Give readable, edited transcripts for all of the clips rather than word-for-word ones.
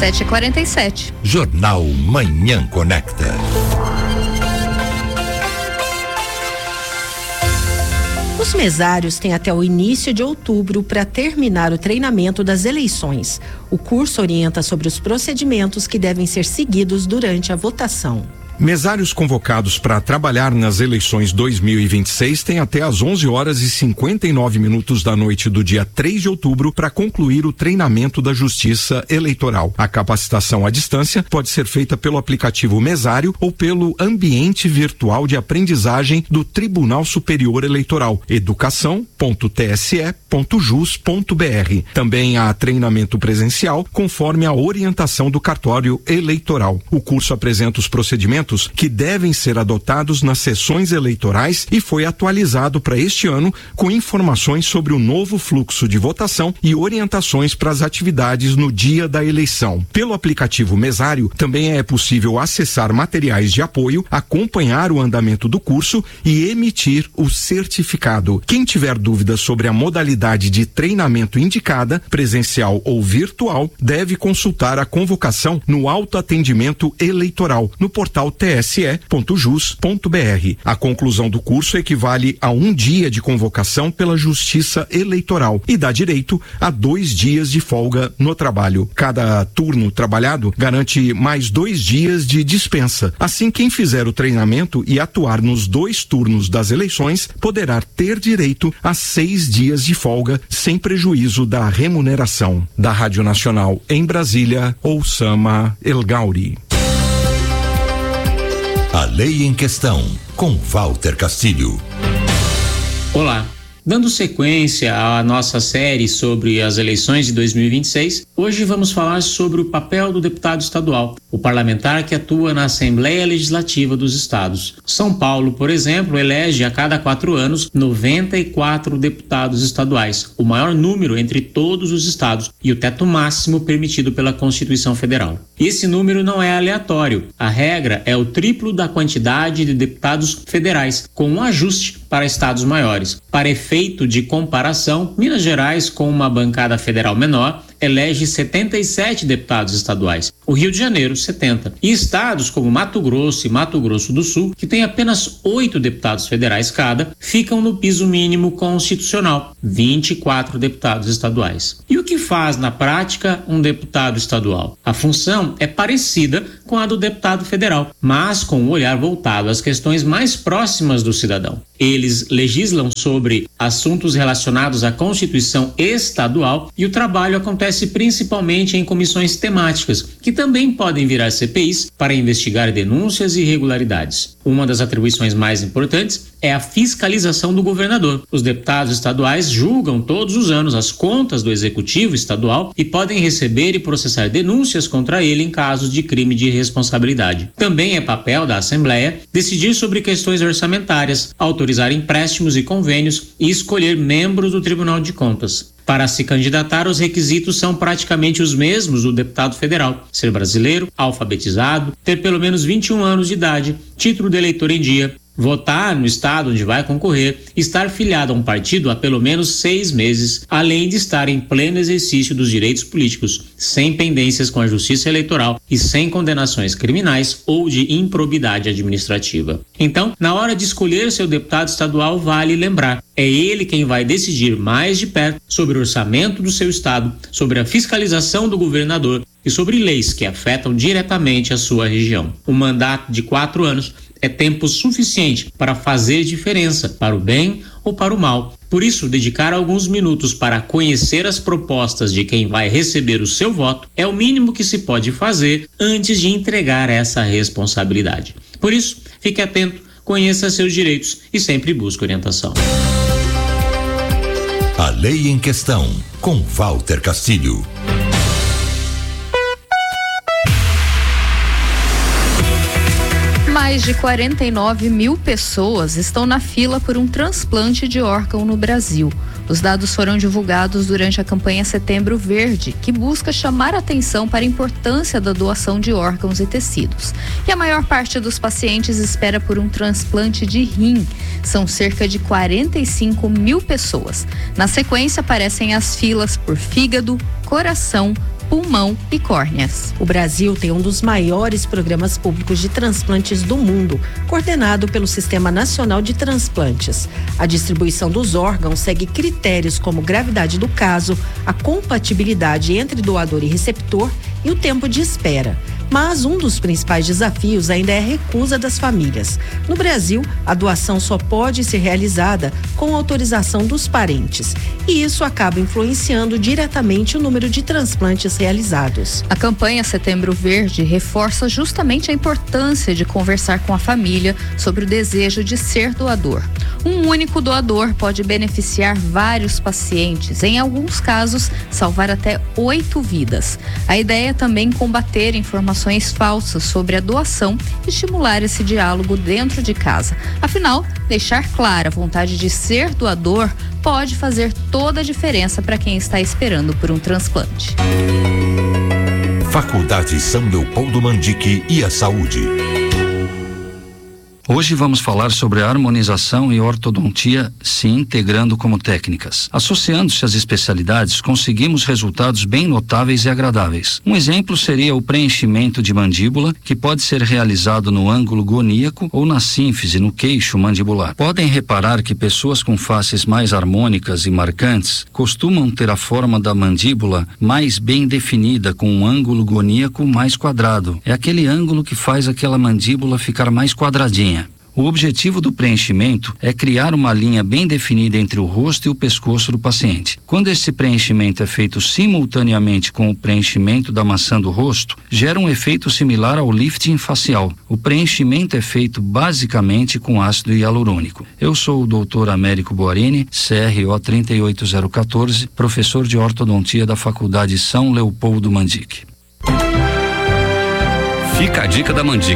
7h47. Jornal Manhã Conecta. Os mesários têm até o início de outubro para terminar o treinamento das eleições. O curso orienta sobre os procedimentos que devem ser seguidos durante a votação. Mesários convocados para trabalhar nas eleições 2026 têm até às 11h59 da noite do dia 3 de outubro para concluir o treinamento da Justiça Eleitoral. A capacitação à distância pode ser feita pelo aplicativo Mesário ou pelo ambiente virtual de aprendizagem do Tribunal Superior Eleitoral, educação.tse.jus.br. Também há treinamento presencial conforme a orientação do cartório eleitoral. O curso apresenta os procedimentos que devem ser adotados nas sessões eleitorais e foi atualizado para este ano com informações sobre o novo fluxo de votação e orientações para as atividades no dia da eleição. Pelo aplicativo Mesário, também é possível acessar materiais de apoio, acompanhar o andamento do curso e emitir o certificado. Quem tiver dúvidas sobre a modalidade de treinamento indicada, presencial ou virtual, deve consultar a convocação no autoatendimento eleitoral, no portal tse.jus.br. A conclusão do curso equivale a 1 dia de convocação pela Justiça Eleitoral e dá direito a 2 dias de folga no trabalho. Cada turno trabalhado garante mais 2 dias de dispensa. Assim, quem fizer o treinamento e atuar nos 2 turnos das eleições poderá ter direito a 6 dias de folga sem prejuízo da remuneração. Da Rádio Nacional em Brasília, Oussama El Gauri. A Lei em Questão, com Walter Castilho. Olá. Dando sequência à nossa série sobre as eleições de 2026, hoje vamos falar sobre o papel do deputado estadual, o parlamentar que atua na Assembleia Legislativa dos Estados. São Paulo, por exemplo, elege a cada 4 anos 94 deputados estaduais, o maior número entre todos os estados e o teto máximo permitido pela Constituição Federal. E esse número não é aleatório. A regra é o triplo da quantidade de deputados federais, com um ajuste para estados maiores. Para efeito de comparação, Minas Gerais, com uma bancada federal menor, elege 77 deputados estaduais. O Rio de Janeiro, 70. E estados como Mato Grosso e Mato Grosso do Sul, que têm apenas 8 deputados federais cada, ficam no piso mínimo constitucional, 24 deputados estaduais. E o que faz, na prática, um deputado estadual? A função é parecida com a do deputado federal, mas com o olhar voltado às questões mais próximas do cidadão. Eles legislam sobre assuntos relacionados à Constituição estadual e o trabalho acontece principalmente em comissões temáticas, que também podem virar CPIs para investigar denúncias e irregularidades. Uma das atribuições mais importantes é a fiscalização do governador. Os deputados estaduais julgam todos os anos as contas do executivo estadual e podem receber e processar denúncias contra ele em casos de crime de responsabilidade. Também é papel da Assembleia decidir sobre questões orçamentárias, autorizar empréstimos e convênios e escolher membros do Tribunal de Contas. Para se candidatar, os requisitos são praticamente os mesmos do deputado federal: ser brasileiro, alfabetizado, ter pelo menos 21 anos de idade, título de eleitor em dia, votar no estado onde vai concorrer, estar filiado a um partido há pelo menos 6 meses, além de estar em pleno exercício dos direitos políticos, sem pendências com a Justiça Eleitoral e sem condenações criminais ou de improbidade administrativa. Então, na hora de escolher seu deputado estadual, vale lembrar: é ele quem vai decidir mais de perto sobre o orçamento do seu estado, sobre a fiscalização do governador e sobre leis que afetam diretamente a sua região. O mandato de 4 anos é tempo suficiente para fazer diferença, para o bem ou para o mal. Por isso, dedicar alguns minutos para conhecer as propostas de quem vai receber o seu voto é o mínimo que se pode fazer antes de entregar essa responsabilidade. Por isso, fique atento, conheça seus direitos e sempre busque orientação. A Lei em Questão, com Walter Castilho. Mais de 49 mil pessoas estão na fila por um transplante de órgão no Brasil. Os dados foram divulgados durante a campanha Setembro Verde, que busca chamar a atenção para a importância da doação de órgãos e tecidos. E a maior parte dos pacientes espera por um transplante de rim. São cerca de 45 mil pessoas. Na sequência, aparecem as filas por fígado, coração, pulmão e córneas. O Brasil tem um dos maiores programas públicos de transplantes do mundo, coordenado pelo Sistema Nacional de Transplantes. A distribuição dos órgãos segue critérios como gravidade do caso, a compatibilidade entre doador e receptor e o tempo de espera. Mas um dos principais desafios ainda é a recusa das famílias. No Brasil, a doação só pode ser realizada com autorização dos parentes. E isso acaba influenciando diretamente o número de transplantes realizados. A campanha Setembro Verde reforça justamente a importância de conversar com a família sobre o desejo de ser doador. Um único doador pode beneficiar vários pacientes, em alguns casos, salvar até 8 vidas. A ideia é também combater informações falsas sobre a doação e estimular esse diálogo dentro de casa. Afinal, deixar clara a vontade de ser doador pode fazer toda a diferença para quem está esperando por um transplante. Faculdade São Leopoldo Mandique e a Saúde. Hoje vamos falar sobre a harmonização e ortodontia se integrando como técnicas. Associando-se às especialidades, conseguimos resultados bem notáveis e agradáveis. Um exemplo seria o preenchimento de mandíbula, que pode ser realizado no ângulo goníaco ou na sínfise, no queixo mandibular. Podem reparar que pessoas com faces mais harmônicas e marcantes costumam ter a forma da mandíbula mais bem definida, com um ângulo goníaco mais quadrado. É aquele ângulo que faz aquela mandíbula ficar mais quadradinha. O objetivo do preenchimento é criar uma linha bem definida entre o rosto e o pescoço do paciente. Quando esse preenchimento é feito simultaneamente com o preenchimento da maçã do rosto, gera um efeito similar ao lifting facial. O preenchimento é feito basicamente com ácido hialurônico. Eu sou o Dr. Américo Boarini, CRO 38014, professor de ortodontia da Faculdade São Leopoldo Mandique. Fica a dica da Mandique.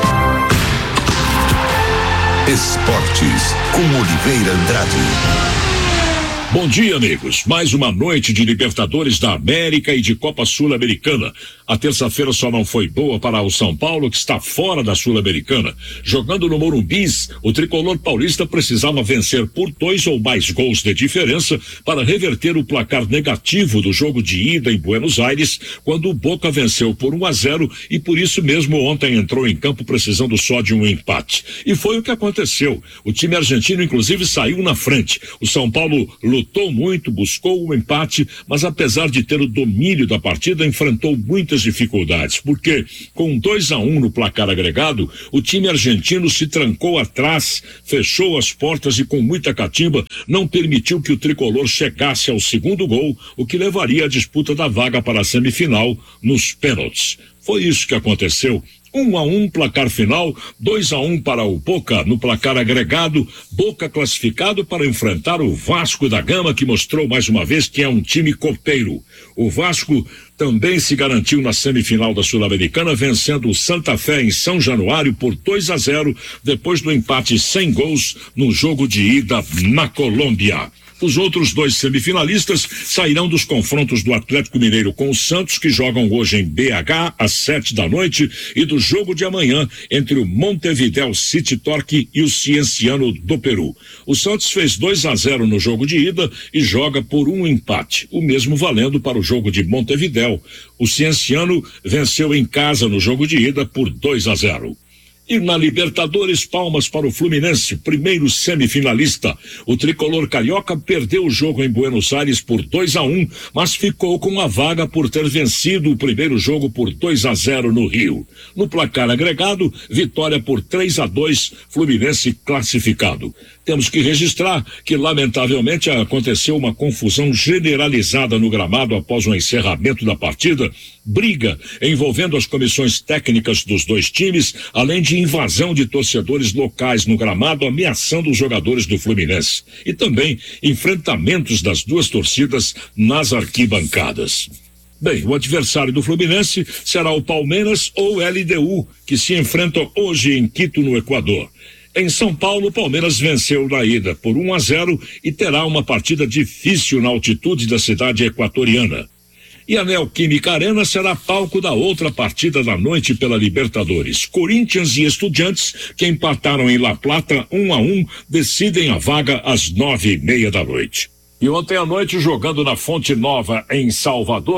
Esportes, com Oliveira Andrade. Bom dia, amigos. Mais uma noite de Libertadores da América e de Copa Sul-Americana. A terça-feira só não foi boa para o São Paulo, que está fora da Sul-Americana. Jogando no Morumbi, o tricolor paulista precisava vencer por 2 ou mais gols de diferença para reverter o placar negativo do jogo de ida em Buenos Aires, quando o Boca venceu por 1-0 e por isso mesmo ontem entrou em campo precisando só de um empate. E foi o que aconteceu. O time argentino, inclusive, saiu na frente. O São Paulo lutou muito, buscou o empate, mas apesar de ter o domínio da partida, enfrentou muitas dificuldades, porque com 2-1 no placar agregado, o time argentino se trancou atrás, fechou as portas e com muita catimba não permitiu que o tricolor chegasse ao segundo gol, o que levaria à disputa da vaga para a semifinal nos pênaltis. Foi isso que aconteceu. 1-1 placar final, 2-1 para o Boca no placar agregado, Boca classificado para enfrentar o Vasco da Gama, que mostrou mais uma vez que é um time copeiro. O Vasco também se garantiu na semifinal da Sul-Americana, vencendo o Santa Fé em São Januário por 2-0, depois do empate sem gols no jogo de ida na Colômbia. Os outros 2 semifinalistas sairão dos confrontos do Atlético Mineiro com o Santos, que jogam hoje em BH às 7h, e do jogo de amanhã entre o Montevideo City Torque e o Cienciano do Peru. O Santos fez 2-0 no jogo de ida e joga por um empate, o mesmo valendo para o jogo de Montevideo. O Cienciano venceu em casa no jogo de ida por 2-0. E na Libertadores, palmas para o Fluminense, primeiro semifinalista. O tricolor carioca perdeu o jogo em Buenos Aires por 2-1, mas ficou com a vaga por ter vencido o primeiro jogo por 2-0 no Rio. No placar agregado, vitória por 3-2, Fluminense classificado. Temos que registrar que, lamentavelmente, aconteceu uma confusão generalizada no gramado após o encerramento da partida, briga envolvendo as comissões técnicas dos 2 times, além de invasão de torcedores locais no gramado, ameaçando os jogadores do Fluminense. E também enfrentamentos das 2 torcidas nas arquibancadas. Bem, o adversário do Fluminense será o Palmeiras ou LDU, que se enfrentam hoje em Quito, no Equador. Em São Paulo, o Palmeiras venceu na ida por 1-0 e terá uma partida difícil na altitude da cidade equatoriana. E a Neoquímica Arena será palco da outra partida da noite pela Libertadores. Corinthians e Estudiantes, que empataram em La Plata 1-1, decidem a vaga às 9h30 da noite. E ontem à noite, jogando na Fonte Nova, em Salvador,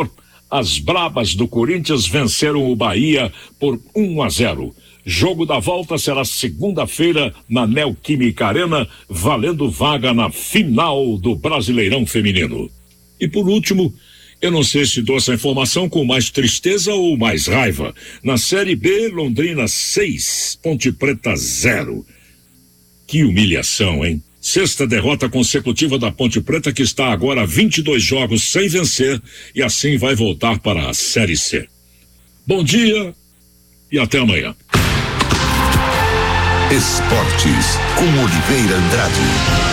as Brabas do Corinthians venceram o Bahia por 1-0. Jogo da volta será segunda-feira na Neoquímica Arena, valendo vaga na final do Brasileirão Feminino. E por último, eu não sei se dou essa informação com mais tristeza ou mais raiva. Na Série B, Londrina 6, Ponte Preta 0. Que humilhação, hein? Sexta derrota consecutiva da Ponte Preta, que está agora a 22 jogos sem vencer e assim vai voltar para a Série C. Bom dia e até amanhã. Esportes com Oliveira Andrade.